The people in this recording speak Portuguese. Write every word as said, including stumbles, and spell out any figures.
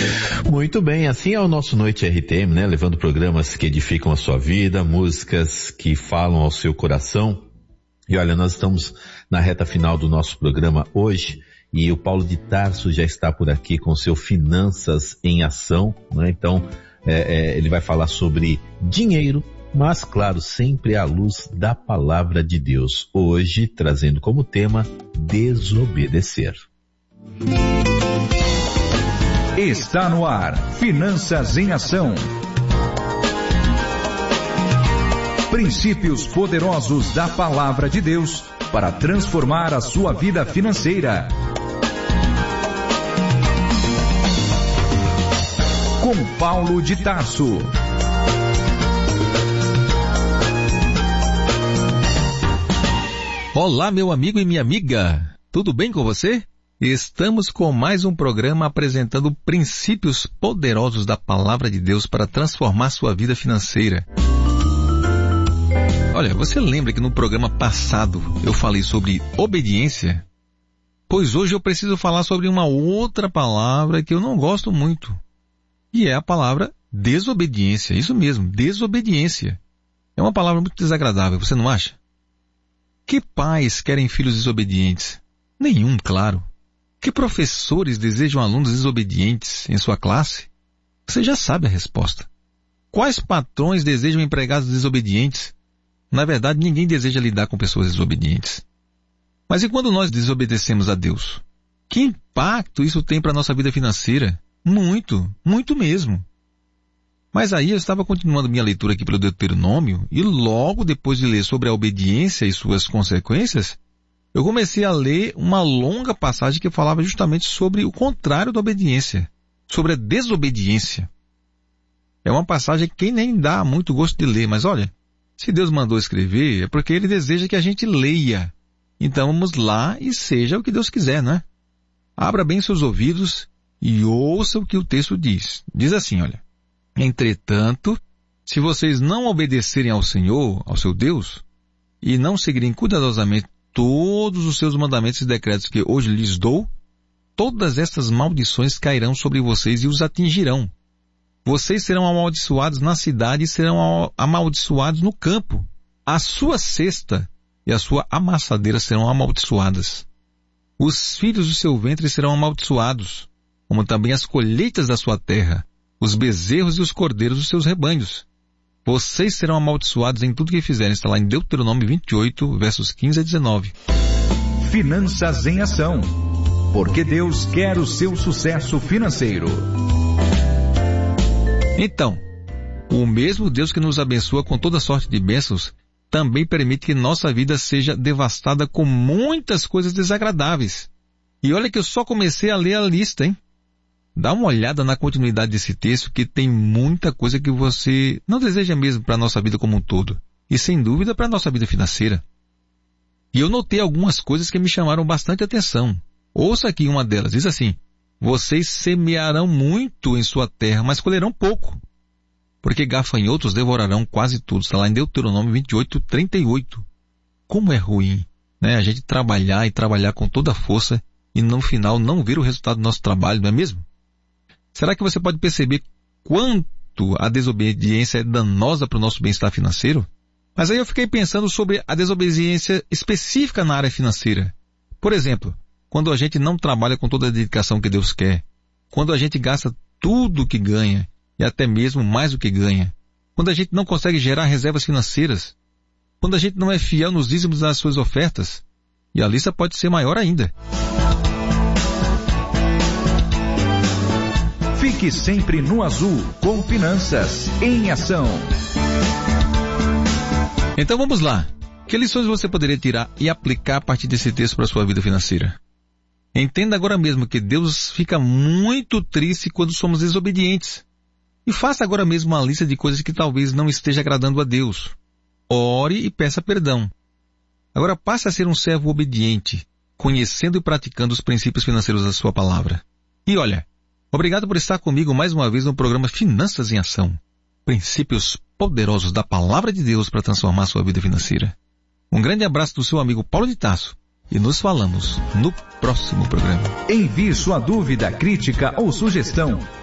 Muito bem, assim é o nosso Noite R T M, né? Levando programas que edificam a sua vida, músicas que falam ao seu coração. E olha, nós estamos na reta final do nosso programa hoje e o Paulo de Tarso já está por aqui com o seu Finanças em Ação, né? Então, é, é, ele vai falar sobre dinheiro, mas claro, sempre à luz da palavra de Deus. Hoje, trazendo como tema, desobedecer. Está no ar, Finanças em Ação. Princípios poderosos da Palavra de Deus para transformar a sua vida financeira. Com Paulo de Tarso. Olá, meu amigo e minha amiga. Tudo bem com você? Estamos com mais um programa apresentando princípios poderosos da Palavra de Deus para transformar sua vida financeira. Olha, você lembra que no programa passado eu falei sobre obediência? Pois hoje eu preciso falar sobre uma outra palavra que eu não gosto muito. E é a palavra desobediência. Isso mesmo, desobediência. É uma palavra muito desagradável, você não acha? Que pais querem filhos desobedientes? Nenhum, claro. Que professores desejam alunos desobedientes em sua classe? Você já sabe a resposta. Quais patrões desejam empregados desobedientes? Na verdade, ninguém deseja lidar com pessoas desobedientes. Mas e quando nós desobedecemos a Deus? Que impacto isso tem para a nossa vida financeira? Muito, muito mesmo. Mas aí eu estava continuando minha leitura aqui pelo Deuteronômio e logo depois de ler sobre a obediência e suas consequências, eu comecei a ler uma longa passagem que falava justamente sobre o contrário da obediência, sobre a desobediência. É uma passagem que nem dá muito gosto de ler, mas olha, se Deus mandou escrever é porque Ele deseja que a gente leia. Então vamos lá e seja o que Deus quiser, não é? Abra bem seus ouvidos e ouça o que o texto diz. Diz assim, olha: entretanto, se vocês não obedecerem ao Senhor, ao seu Deus, e não seguirem cuidadosamente todos os seus mandamentos e decretos que hoje lhes dou, todas estas maldições cairão sobre vocês e os atingirão. Vocês serão amaldiçoados na cidade e serão amaldiçoados no campo. A sua cesta e a sua amassadeira serão amaldiçoadas. Os filhos do seu ventre serão amaldiçoados, como também as colheitas da sua terra, os bezerros e os cordeiros dos seus rebanhos. Vocês serão amaldiçoados em tudo que fizerem. Está lá em Deuteronômio vinte e oito, versos quinze a dezenove. Finanças em Ação. Porque Deus quer o seu sucesso financeiro. Então, o mesmo Deus que nos abençoa com toda sorte de bênçãos, também permite que nossa vida seja devastada com muitas coisas desagradáveis. E olha que eu só comecei a ler a lista, hein? Dá uma olhada na continuidade desse texto que tem muita coisa que você não deseja mesmo para a nossa vida como um todo. E sem dúvida para a nossa vida financeira. E eu notei algumas coisas que me chamaram bastante atenção. Ouça aqui uma delas, diz assim: vocês semearão muito em sua terra, mas colherão pouco. Porque gafanhotos devorarão quase tudo. Está lá em Deuteronômio vinte e oito, trinta e oito. Como é ruim, né? A gente trabalhar e trabalhar com toda a força e no final não ver o resultado do nosso trabalho, não é mesmo? Será que você pode perceber quanto a desobediência é danosa para o nosso bem-estar financeiro? Mas aí eu fiquei pensando sobre a desobediência específica na área financeira. Por exemplo, quando a gente não trabalha com toda a dedicação que Deus quer, quando a gente gasta tudo o que ganha e até mesmo mais do que ganha, quando a gente não consegue gerar reservas financeiras, quando a gente não é fiel nos dízimos das suas ofertas, e a lista pode ser maior ainda. Fique sempre no azul com Finanças em Ação. Então vamos lá. Que lições você poderia tirar e aplicar a partir desse texto para a sua vida financeira? Entenda agora mesmo que Deus fica muito triste quando somos desobedientes. E faça agora mesmo uma lista de coisas que talvez não esteja agradando a Deus. Ore e peça perdão. Agora passe a ser um servo obediente, conhecendo e praticando os princípios financeiros da sua palavra. E olha, obrigado por estar comigo mais uma vez no programa Finanças em Ação. Princípios poderosos da Palavra de Deus para transformar sua vida financeira. Um grande abraço do seu amigo Paulo de Tarso e nos falamos no próximo programa. Envie sua dúvida, crítica ou sugestão